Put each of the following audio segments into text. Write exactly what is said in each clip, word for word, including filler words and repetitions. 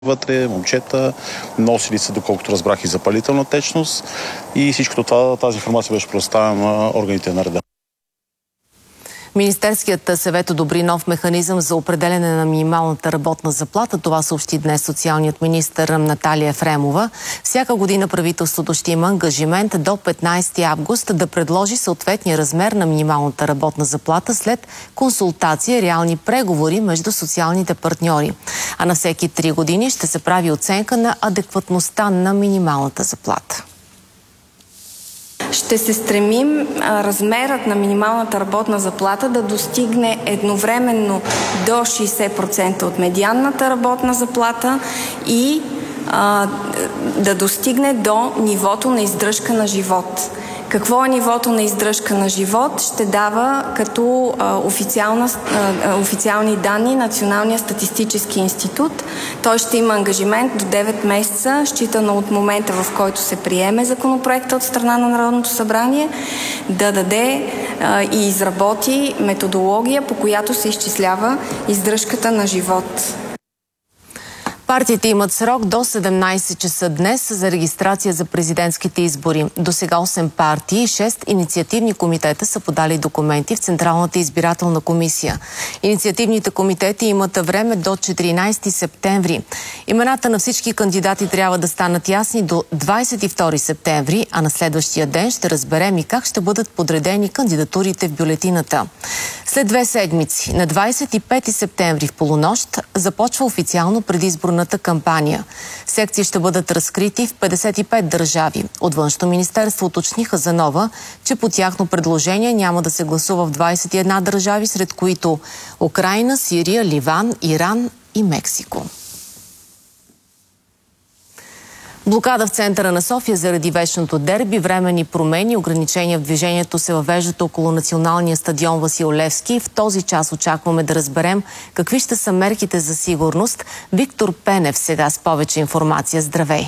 вътре, момчета, носили са, доколкото разбрах, и запалителна течност и всичко това, тази информация беше предоставена на органите на реда. Министерският съвет одобри нов механизъм за определене на минималната работна заплата. Това съобщи днес социалният министър Наталия Ефремова. Всяка година правителството ще има ангажимент до петнайсети август да предложи съответния размер на минималната работна заплата след консултация и реални преговори между социалните партньори. А на всеки три години ще се прави оценка на адекватността на минималната заплата. Ще се стремим а, размерът на минималната работна заплата да достигне едновременно до шейсет процента от медианната работна заплата и а, да достигне до нивото на издръжка на живот. Какво е нивото на издръжка на живот? Ще дава като а, официална, а, официални данни Националния статистически институт. Той ще има ангажимент до девет месеца, считано от момента, в който се приеме законопроекта от страна на Народното събрание, да даде а, и изработи методология, по която се изчислява издръжката на живот. Партиите имат срок до седемнайсет часа днес за регистрация за президентските избори. До сега осем партии и шест инициативни комитета са подали документи в Централната избирателна комисия. Инициативните комитети имат време до четиринайсети септември. Имената на всички кандидати трябва да станат ясни до двайсет и втори септември, а на следващия ден ще разберем и как ще бъдат подредени кандидатурите в бюлетината. След две седмици, на двайсет и пети септември в полунощ, започва официално предизборната кампания. Секции ще бъдат разкрити в петдесет и пет държави. От Външно министерство уточниха за нова, че по тяхно предложение няма да се гласува в двайсет и една държави, сред които Украйна, Сирия, Ливан, Иран и Мексико. Блокада в центъра на София заради вечното дерби, временни промени, ограничения в движението се въвеждат около националния стадион Васил Левски. В този час очакваме да разберем какви ще са мерките за сигурност. Виктор Пенев сега с повече информация. Здравей!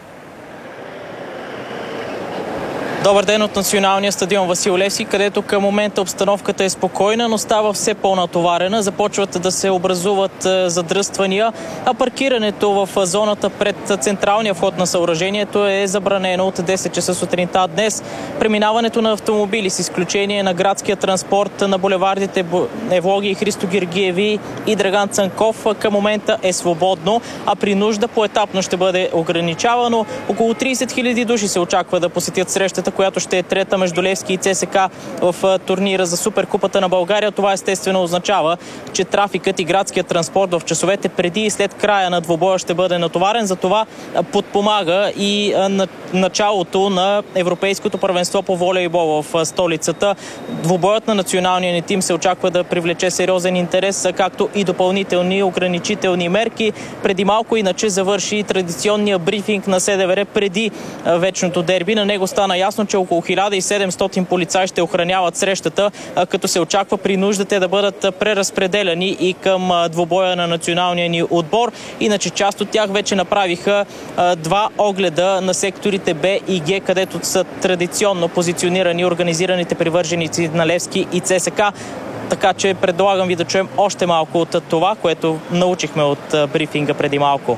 Добър ден от националния стадион Васил Левски, където към момента обстановката е спокойна, но става все по-натоварена. Започват да се образуват задръствания, а паркирането в зоната пред централния вход на съоръжението е забранено от десет часа сутринта днес. Преминаването на автомобили с изключение на градския транспорт на булевардите Евлоги и Христо Гергиеви и Драган Цанков към момента е свободно, а при нужда поетапно ще бъде ограничавано. Около трийсет хиляди души се очаква да посетят срещата, която ще е трета между Левски и ЦСКА в турнира за Суперкупата на България. Това естествено означава, че трафикът и градският транспорт в часовете преди и след края на двубоя ще бъде натоварен. За това подпомага и началото на Европейското първенство по волейбол в столицата. Двубоят на националния ни тим се очаква да привлече сериозен интерес, както и допълнителни ограничителни мерки. Преди малко иначе завърши традиционния брифинг на СДВР преди вечното дерби. На него стана ясно, че около хиляда и седемстотин полицаи ще охраняват срещата, като се очаква при нужда те да бъдат преразпределяни и към двубоя на националния ни отбор. Иначе част от тях вече направиха два огледа на секторите Б и Г, където са традиционно позиционирани организираните привърженици на Левски и ЦСКА. Така че предлагам ви да чуем още малко от това, което научихме от брифинга преди малко.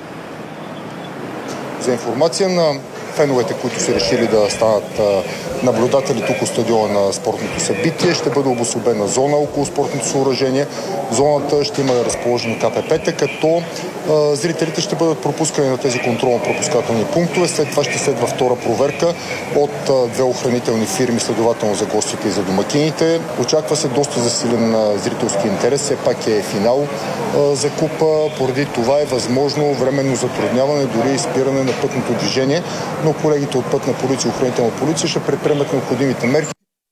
За информация на феновете, които са решили да станат наблюдатели тук от стадиона на спортното събитие, ще бъде обособена зона около спортното съоръжение. В зоната ще има разположени ка пе пе-та, като а, зрителите ще бъдат пропускани на тези контролно-пропускателни пунктове. След това ще следва втора проверка от а, две охранителни фирми, следователно за гостите и за домакините. Очаква се доста засилен а, зрителски интерес. Все пак е финал а, за купа. Поради това е възможно временно затрудняване, дори и спиране на пътното движение, но колегите от Пътна полиция и Охранителна полиция ще предприемат необходимите мерки.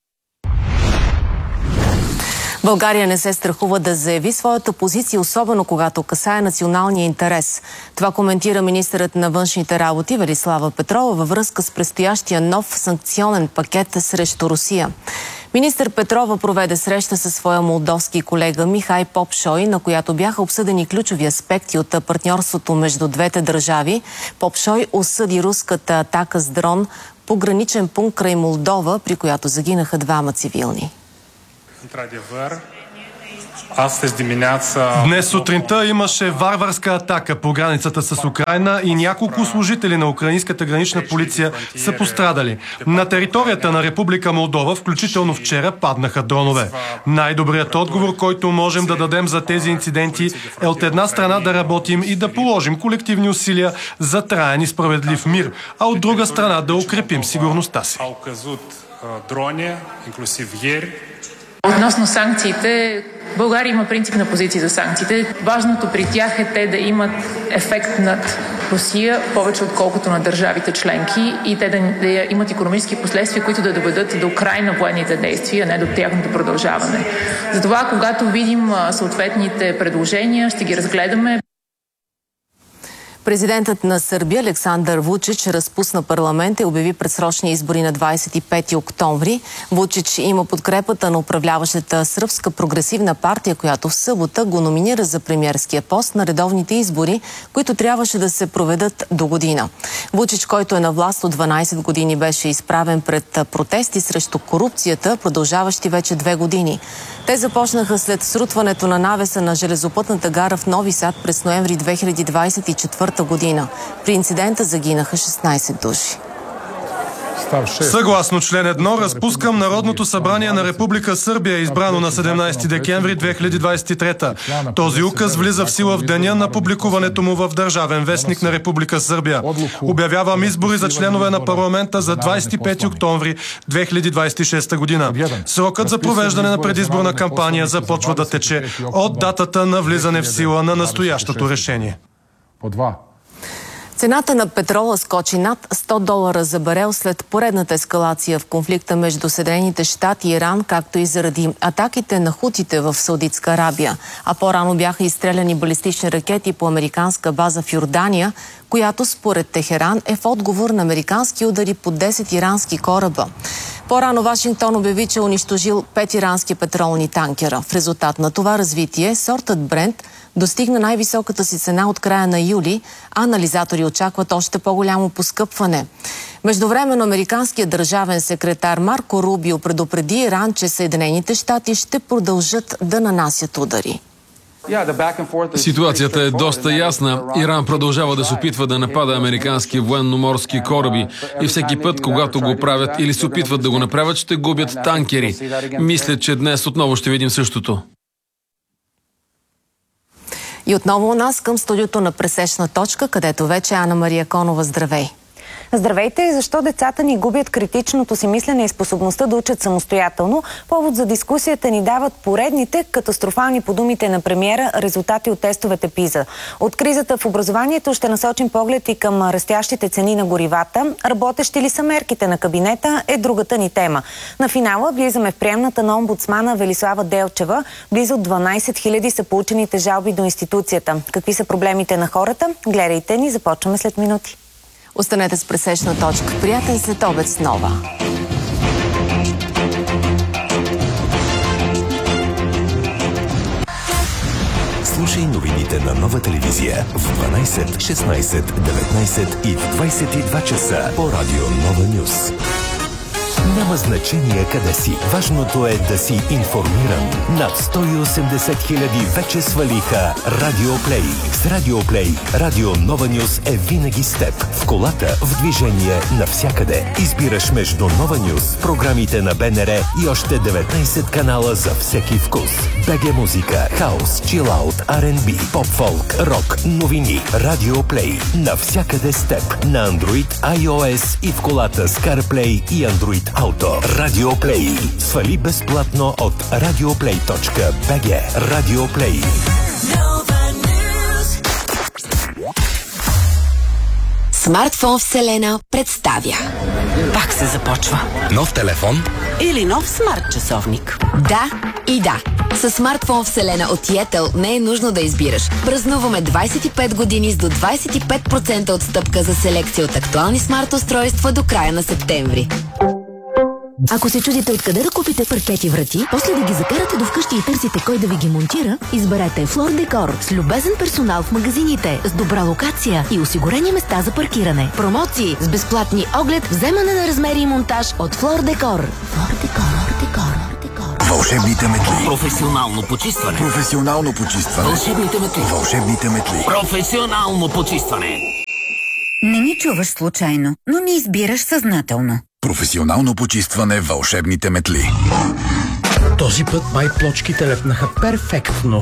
България не се страхува да заяви своята позиция, особено когато касае националния интерес. Това коментира министърът на външните работи Велислава Петрова във връзка с предстоящия нов санкционен пакет срещу Русия. Министър Петрова проведе среща със своя молдовски колега Михай Попшой, на която бяха обсъдени ключови аспекти от партньорството между двете държави. Попшой осъди руската атака с дрон по граничен пункт край Молдова, при която загинаха двама цивилни. Днес сутринта имаше варварска атака по границата с Украйна и няколко служители на украинската гранична полиция са пострадали. На територията на Република Молдова, включително вчера, паднаха дронове. Най-добрият отговор, който можем да дадем за тези инциденти, е от една страна да работим и да положим колективни усилия за траен и справедлив мир, а от друга страна да укрепим сигурността си. Относно санкциите, България има принципна позиция за санкциите. Важното при тях е те да имат ефект над Русия повече отколкото на държавите членки и те да, да имат икономически последствия, които да доведат до край на военните действия, а не до тяхното продължаване. Затова, когато видим съответните предложения, ще ги разгледаме. Президентът на Сърбия Александър Вучич разпусна парламент и обяви предсрочни избори на двадесет и пети октомври. Вучич има подкрепата на управляващата Сръбска прогресивна партия, която в събота го номинира за премиерския пост на редовните избори, които трябваше да се проведат до година. Вучич, който е на власт от дванадесет години, беше изправен пред протести срещу корупцията, продължаващи вече две години. Те започнаха след срутването на навеса на железопътната гара в Нови Сад през ноември две хиляди двадесет и четвърта година. При инцидента загинаха шестнадесет души. Съгласно член едно, разпускам Народното събрание на Република Сърбия, избрано на седемнадесети декември две хиляди двадесет и трета. Този указ влиза в сила в деня на публикуването му в Държавен вестник на Република Сърбия. Обявявам избори за членове на парламента за двадесет и пети октомври две хиляди двадесет и шеста година. Срокът за провеждане на предизборна кампания започва да тече от датата на влизане в сила на настоящото решение. Цената на петрола скочи над сто долара за барел след поредната ескалация в конфликта между Съединените щати и Иран, както и заради атаките на хутите в Саудитска Арабия. А по-рано бяха изстреляни балистични ракети по американска база в Йордания, която според Техеран е в отговор на американски удари по десет ирански кораба. По-рано Вашингтон обяви, че е унищожил пет ирански петролни танкера. В резултат на това развитие сортът Брент достигна най-високата си цена от края на юли, а анализатори очакват още по-голямо поскъпване. Междувременно американският държавен секретар Марко Рубио предупреди Иран, че Съединените щати ще продължат да нанасят удари. Ситуацията е доста ясна. Иран продължава да се опитва да напада американски военноморски кораби и всеки път, когато го правят или се опитват да го направят, ще губят танкери. Мисля, че днес отново ще видим същото. И отново у нас към студиото на Пресечна точка, където вече е Ана Мария Конова. Здравей! Здравейте! Защо децата ни губят критичното си мислене и способността да учат самостоятелно? Повод за дискусията ни дават поредните катастрофални, по думите на премиера, резултати от тестовете ПИЗА. От кризата в образованието ще насочим поглед и към растящите цени на горивата. Работещи ли са мерките на кабинета е другата ни тема. На финала влизаме в приемната на омбудсмана Велислава Делчева. Близо дванадесет хиляди са получените жалби до институцията. Какви са проблемите на хората? Гледайте ни, започваме след минути. Останете с Пресечна точка. Приятен след обед с Нова. Слушай новините на Нова телевизия в дванадесет, шестнадесет, деветнадесет и в двадесет и два часа по радио Нова Нюс. Няма значение къде си. Важното е да си информиран. Над сто и осемдесет хиляди вече свалиха Радио Плей. С Радио Плей Радио Нова Нюс е винаги с теб. В колата, в движение, навсякъде. Избираш между Нова Нюс, програмите на БНР и още деветнадесет канала за всеки вкус. БГ музика, хаус, чилаут, Ар енд Би, поп-фолк, рок, новини. Радио Плей. Навсякъде с теб. На Android, iOS и в колата с CarPlay и Android Auto. Радио Плей. Свали безплатно от радиоплей точка би джи. Радио Плей. Смартфон Вселена представя. Пак се започва. Нов телефон? Или нов смарт-часовник. Да и да. С смартфон Вселена от Йетел не е нужно да избираш. Празнуваме двадесет и пет години с до двадесет и пет процента отстъпка за селекция от актуални смарт-устройства до края на септември. Ако се чудите откъде да купите паркети врати, после да ги закарате до вкъщи и търсите кой да ви ги монтира, изберете Флор Декор с любезен персонал в магазините, с добра локация и осигурени места за паркиране. Промоции с безплатни оглед, вземане на размери и монтаж от Флор Декор. Флор Декор, Декор, Декор. Вълшебните метли. Професионално почистване. Професионално почистване. Вълшебните метли. Вълшебните метли. Професионално почистване. Не ни чуваш случайно, но ни избираш съзнателно. Професионално почистване. Вълшебните метли. Този път май плочките лепнаха перфектно.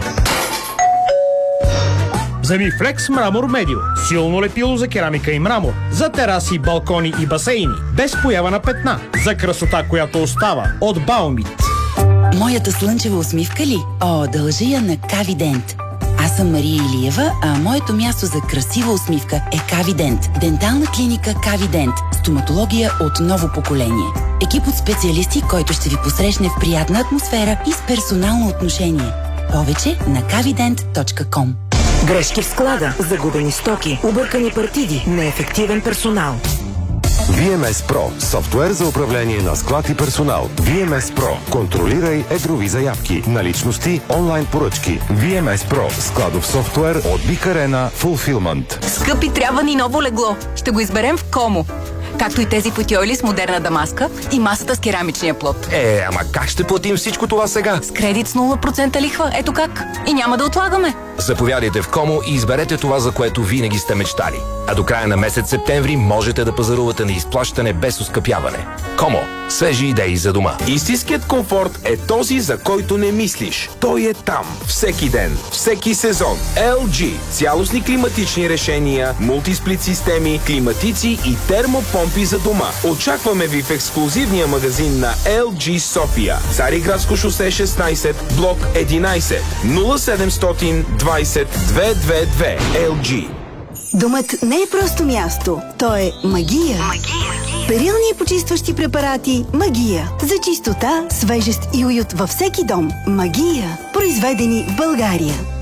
Вземи Флекс Мрамор Медио. Силно лепило за керамика и мрамор. За тераси, балкони и басейни. Без поява на петна. За красота, която остава. От Баумит. Моята слънчева усмивка ли? О, дължи я на Кавидент. Аз съм Мария Илиева, а моето място за красива усмивка е Кавидент. Дентална клиника Кавидент. Стоматология от ново поколение. Екип от специалисти, който ще ви посрещне в приятна атмосфера и с персонално отношение. Повече на кавидент точка ком. Грешки в склада, загубени стоки, объркани партиди, неефективен персонал. ви ем ес Pro – софтуер за управление на склад и персонал. ви ем ес Pro – контролирай едрови заявки, наличности, онлайн поръчки. ви ем ес Pro – складов софтуер от Big Arena Fulfillment. Скъпи, трябва ни ново легло. Ще го изберем в Комо. Както и тези футиоли с модерна дамаска и масата с керамичния плод. Е, ама как ще платим всичко това сега? С кредит с нула процента лихва. Ето как. И няма да отлагаме. Заповядайте в Комо и изберете това, за което винаги сте мечтали. А до края на месец септември можете да пазарувате на изплащане без оскъпяване. Комо. Свежи идеи за дома. Истинският комфорт е този, за който не мислиш. Той е там. Всеки ден. Всеки сезон. ел джи. Цялостни климатични решения, мултисплит системи, климатици и термопомпи за дома. Очакваме ви в ексклузивния магазин на ел джи София. Цариградско шосе шестнайсет, блок единайсет, нула седемстотин двайсет двеста двадесет и две. ел джи. Домът не е просто място, то е магия. Магия. Перилни и почистващи препарати Магия. За чистота, свежест и уют във всеки дом. Магия. Произведени в България.